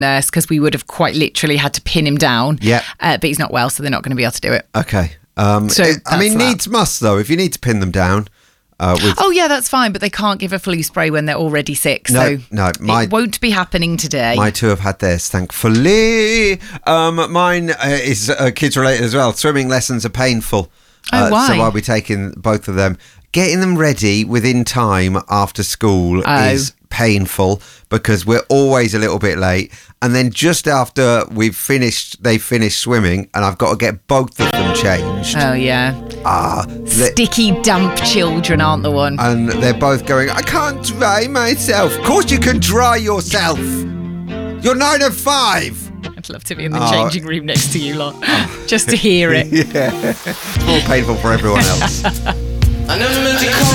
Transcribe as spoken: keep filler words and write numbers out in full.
nurse because we would have quite literally had to pin him down. Yeah. Uh, but he's not well, so they're not going to be able to do it. Okay. Um, So it- I mean, that's that. needs must, though. If you need to pin them down... Uh, with Oh, yeah, that's fine, but they can't give a flu spray when they're already sick. No, so no, my- it won't be happening today. My two have had theirs, thankfully. Um, mine uh, is uh, kids related as well. Swimming lessons are painful. Oh, uh, why? So I'll be taking both of them. Getting them ready within time after school Oh. is painful because we're always a little bit late. And then just after we've finished, they finish swimming, and I've got to get both of them changed. Oh, yeah. Ah, they- Sticky, damp children aren't the one. and they're both going, I can't dry myself. Of course you can dry yourself. You're nine and five. I'd love to be in the Oh. changing room next to you lot, just to hear it. Yeah. It's more painful for everyone else. I never meant to call